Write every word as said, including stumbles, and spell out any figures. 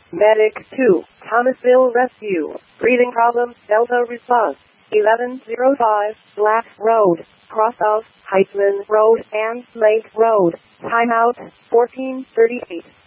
Medic two, Thomasville Rescue. Breathing problem, Delta response. eleven oh five, Black Road, cross of Heisman Road and Lake Road. Timeout, fourteen thirty-eight.